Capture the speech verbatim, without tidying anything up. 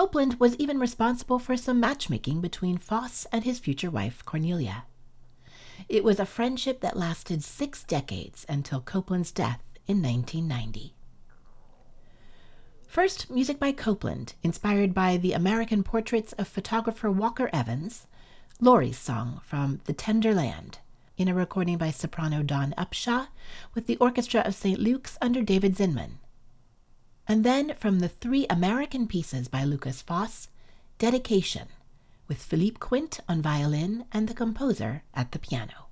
Copland was even responsible for some matchmaking between Foss and his future wife, Cornelia. It was a friendship that lasted six decades until Copland's death in nineteen ninety. First, music by Copland, inspired by the American portraits of photographer Walker Evans, Laurie's Song from The Tender Land, in a recording by soprano Dawn Upshaw with the Orchestra of Saint Luke's under David Zinman. And then from the three American pieces by Lukas Foss, Dedication, with Philippe Quint on violin and the composer at the piano.